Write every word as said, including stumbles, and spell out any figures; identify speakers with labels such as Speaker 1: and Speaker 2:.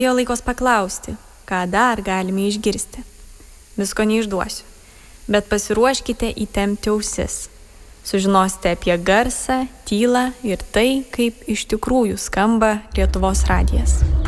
Speaker 1: Jo laikos paklausti, ką dar galime išgirsti. Visko neišduosiu, bet pasiruoškite įtempti ausis. Sužinosite apie garsą, tylą ir tai, kaip iš tikrųjų skamba Lietuvos radijas.